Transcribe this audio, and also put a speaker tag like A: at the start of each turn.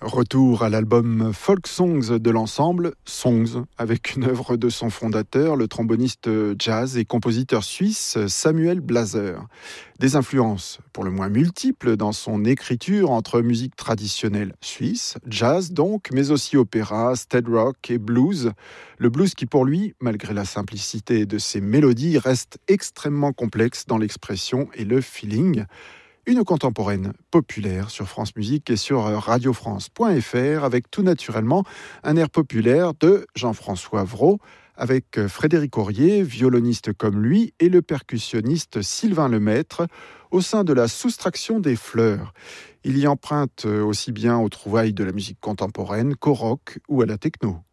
A: Retour à l'album Folk Songs de l'ensemble Songs, avec une œuvre de son fondateur, le tromboniste jazz et compositeur suisse Samuel Blaser. Des influences pour le moins multiples dans son écriture entre musique traditionnelle suisse, jazz donc, mais aussi opéra, stead rock et blues. Le blues qui pour lui, malgré la simplicité de ses mélodies, reste extrêmement complexe dans l'expression et le feeling. Une contemporaine populaire sur France Musique et sur radiofrance.fr avec tout naturellement un air populaire de Jean-François Vraud avec Frédéric Aurier, violoniste comme lui, et le percussionniste Sylvain Lemaître au sein de la Soustraction des fleurs. Il y emprunte aussi bien aux trouvailles de la musique contemporaine qu'au rock ou à la techno.